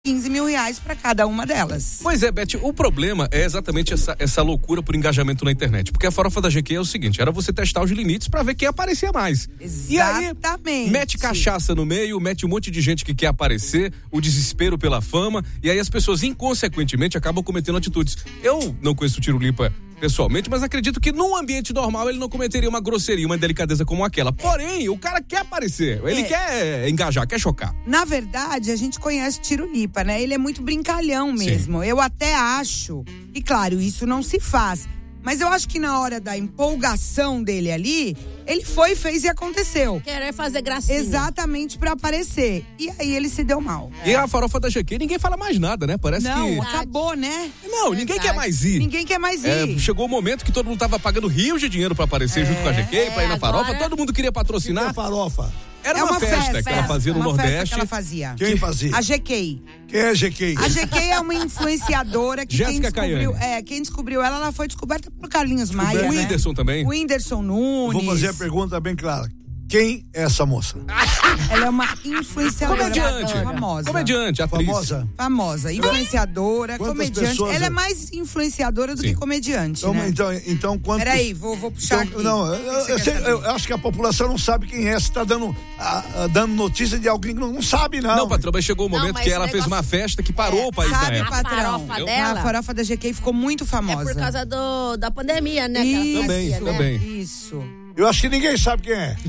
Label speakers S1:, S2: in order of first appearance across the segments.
S1: 15 mil reais para cada uma delas.
S2: Pois é, Beth, o problema é exatamente essa loucura por engajamento na internet. Porque a farofa da GQ é o seguinte, era você testar os limites pra ver quem aparecia mais.
S1: Exatamente.
S2: E aí, mete cachaça no meio, mete um monte de gente que quer aparecer, o desespero pela fama, e aí as pessoas inconsequentemente acabam cometendo atitudes. Eu não conheço o Tiro Lipa pessoalmente, mas acredito que num ambiente normal ele não cometeria uma grosseria, uma delicadeza como aquela. Porém, o cara quer aparecer, ele quer engajar, quer chocar.
S1: Na verdade, a gente conhece Tiro Lipa, né? Ele é muito brincalhão mesmo. Sim. Eu até acho, e claro, isso não se faz, mas eu acho que na hora da empolgação dele ali, ele foi, fez e aconteceu.
S3: Querer fazer gracinha.
S1: Exatamente pra aparecer. E aí ele se deu mal.
S2: E a farofa da GQ, ninguém fala mais nada, né? Parece que...
S1: Não, acabou, né?
S2: Não, ninguém quer mais ir.
S1: Ninguém quer mais ir.
S2: Chegou o momento que todo mundo tava pagando rios de dinheiro pra aparecer junto com a GQ, pra ir na farofa. Todo mundo queria patrocinar.
S4: A farofa.
S2: Era uma festa que ela fazia no Nordeste.
S1: Que ela fazia.
S4: Quem fazia?
S1: A GQ.
S4: Quem é a GQ?
S1: A GQ é uma influenciadora que quem descobriu ela foi descoberta por Carlinhos Maia.
S2: O Whindersson também.
S1: O Whindersson Nunes.
S4: Vou fazer a pergunta bem clara. Quem é essa moça?
S1: Ela é uma influenciadora.
S2: Comediante.
S1: Famosa.
S2: Comediante, atriz.
S1: Famosa. Influenciadora, comediante.
S4: Pessoas...
S1: Ela é mais influenciadora do que comediante,
S4: então,
S1: né?
S4: Então quantos...
S1: Peraí, vou puxar aqui.
S4: Não, eu acho que a população não sabe quem é. Você tá dando notícia de alguém que não sabe, não.
S2: Não, patrão, mas chegou o momento que ela fez uma festa que parou o país
S1: sabe,
S2: na época.
S1: Patrão, a farofa da GQ ficou muito famosa.
S3: É por causa da pandemia, né?
S2: Também.
S1: Isso.
S4: Eu acho que ninguém sabe quem é.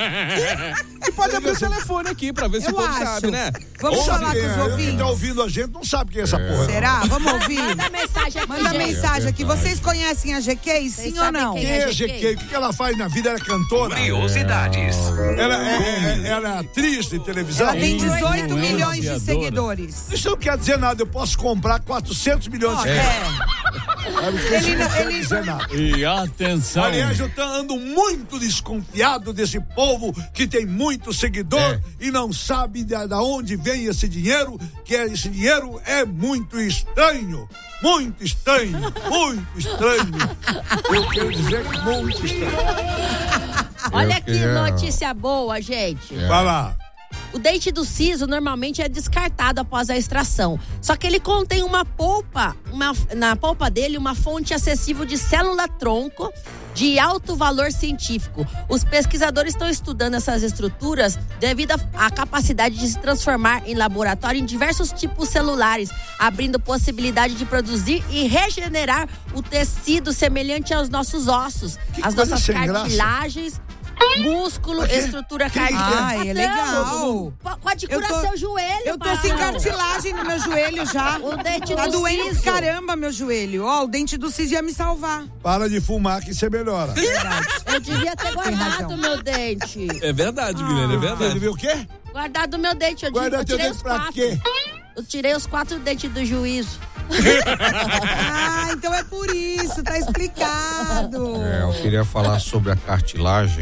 S2: E pode abrir o telefone aqui pra ver se o povo sabe, né?
S1: Vamos falar com os ouvintes.
S4: Quem tá ouvindo a gente não sabe quem é essa porra.
S1: Será? Vamos ouvir?
S3: Manda mensagem aqui.
S1: Manda mensagem aqui. Vocês conhecem a GQ, sim ou não?
S4: Quem é a GQ? O que ela faz na vida? Ela é cantora?
S5: Curiosidades.
S4: Ela é atriz de televisão?
S1: Ela tem 18 milhões de seguidores.
S4: Isso não quer dizer nada. Eu posso comprar 400 milhões de seguidores.
S1: Ele não
S4: dizer nada.
S5: E atenção.
S4: Aliás, eu ando muito desconfiado desse povo que tem muito seguidor e não sabe de onde vem esse dinheiro, que esse dinheiro é muito estranho. Muito estranho. Muito estranho. Eu quero dizer muito estranho.
S3: Olha que notícia boa, gente.
S4: Vai lá.
S3: O dente do siso normalmente é descartado após a extração. Só que ele contém uma polpa, na polpa dele, uma fonte acessível de célula-tronco de alto valor científico. Os pesquisadores estão estudando essas estruturas devido à capacidade de se transformar em laboratório em diversos tipos celulares, abrindo possibilidade de produzir e regenerar o tecido semelhante aos nossos ossos, as nossas cartilagens, músculo, estrutura cardíaca.
S1: É legal.
S3: Pode curar seu joelho.
S1: Eu tô sem cartilagem no meu joelho já.
S3: O dente
S1: tá
S3: do
S1: doendo
S3: siso.
S1: Caramba, meu joelho. O dente do siso ia me salvar.
S4: Para de fumar que você melhora.
S1: Verdade.
S3: Eu devia ter guardado meu dente.
S2: É verdade, Guilherme, é verdade.
S4: Você viu o quê?
S3: Guardado meu dente.
S4: Guardar teu dente pra quê?
S3: Eu tirei os 4 dentes do juízo.
S1: Então é por isso, tá explicado.
S6: Eu queria falar sobre a cartilagem.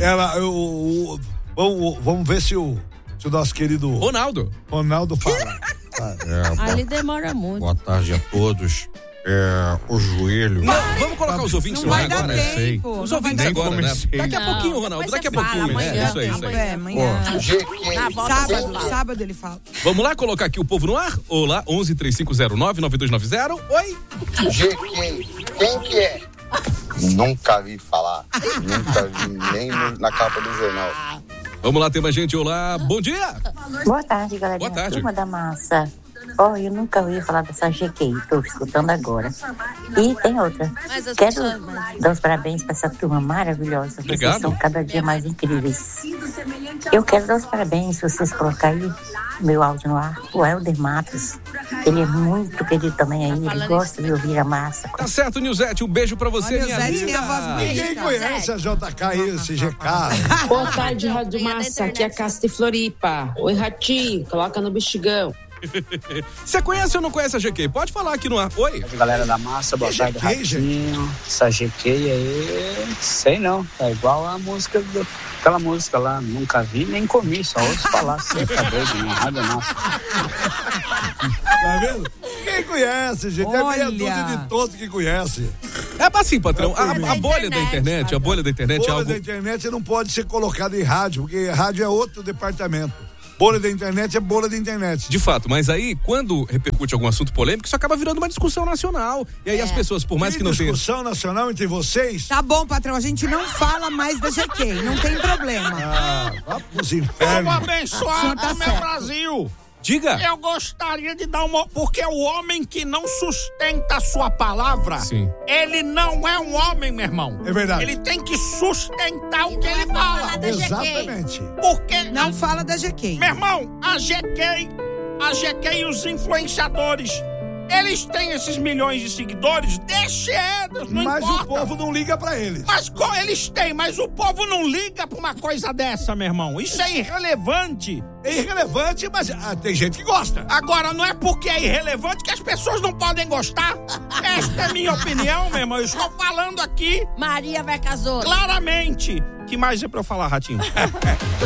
S4: Vamos ver se o nosso querido
S2: Ronaldo
S4: fala.
S3: Ali demora muito.
S6: Boa tarde a todos. O joelho.
S2: Vamos colocar os ouvintes
S1: não vai
S2: agora.
S1: dar tempo.
S2: Os ouvintes agora, né? Daqui a pouquinho, Ronaldo. Daqui a pouquinho. Isso aí.
S1: Amanhã. Sábado ele fala.
S2: Vamos lá colocar aqui o povo no ar? Olá, 11-3509-9290. Oi.
S7: Quem que é? Nunca vi falar. Nunca vi nem na capa do jornal.
S2: Vamos lá, tem mais gente. Olá, bom dia.
S8: Boa tarde, galera.
S2: Boa tarde.
S8: Turma da massa. Eu nunca ouvi falar dessa GQ, estou escutando agora. E tem outra. Quero dar os parabéns para essa turma maravilhosa.
S2: Obrigado.
S8: Vocês são cada dia mais incríveis. Eu quero dar os parabéns, se vocês colocarem meu áudio no ar, o Helder Matos. Ele é muito querido também aí, ele gosta de ouvir a massa.
S2: Tá certo, Nilzete, um beijo pra você, minha
S1: Nilzete tem a voz bonita.
S4: Ninguém conhece a JK e esse GK.
S9: Boa tarde, Rádio Massa, aqui é a Cássia de Floripa. Oi, Ratinho, coloca no bexigão.
S2: Você conhece ou não conhece a GQ? Pode falar aqui no ar. Oi.
S10: Galera da massa, boa tarde, Ratinho. Essa GQ aí, sei não. É igual a música, aquela música lá, nunca vi nem comi, só ouço falar. Você tá doido, na Rádio Massa.
S4: Tá vendo? Quem conhece, gente? É meia dúzia de todos que conhece.
S2: É assim, patrão, a bolha da internet, a bolha da internet é algo...
S4: A bolha da internet não pode ser colocada em rádio, porque rádio é outro departamento. Bolha da internet é bolha da internet.
S2: De fato, mas aí, quando repercute algum assunto polêmico, isso acaba virando uma discussão nacional. E aí as pessoas, por mais que não tenham...
S4: discussão nacional entre vocês?
S1: Tá bom, patrão, a gente não fala mais da GK, não tem problema.
S4: Vá pros infernos.
S5: Vamos abençoar
S1: Tá
S5: o meu
S1: certo.
S5: Brasil.
S2: Diga.
S5: Eu gostaria de dar uma... Porque o homem que não sustenta a sua palavra,
S2: Sim.
S5: ele não é um homem, meu irmão.
S4: É verdade.
S5: Ele tem que sustentar o que ele fala.
S4: Exatamente.
S5: Porque...
S1: Não fala da GK.
S5: Meu irmão, a GK e os influenciadores, eles têm esses milhões de seguidores, deixa eles, não
S4: Mas
S5: importa.
S4: o povo não liga pra eles.
S5: Mas eles têm, mas o povo não liga pra uma coisa dessa, meu irmão. Isso é irrelevante.
S4: É irrelevante, mas tem gente que gosta.
S5: Agora, não é porque é irrelevante que as pessoas não podem gostar. Esta é minha opinião, meu irmão. Eu estou falando aqui
S3: Maria vai casou.
S5: claramente. O que mais é pra eu falar, Ratinho?